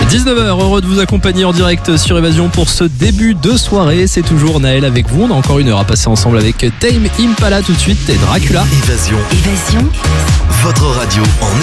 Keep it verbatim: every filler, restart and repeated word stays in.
dix-neuf heures, heureux de vous accompagner en direct sur Évasion pour ce début de soirée. C'est toujours Naël avec vous. On a encore une heure à passer ensemble avec Tame Impala tout de suite et Dracula. Évasion. Évasion. Votre radio en